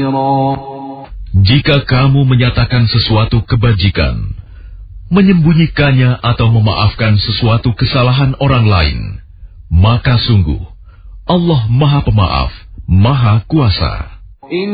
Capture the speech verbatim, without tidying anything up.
Jika kamu menyatakan sesuatu kebajikan, menyembunyikannya atau memaafkan sesuatu kesalahan orang lain, maka sungguh Allah Maha Pemaaf, Maha Kuasa.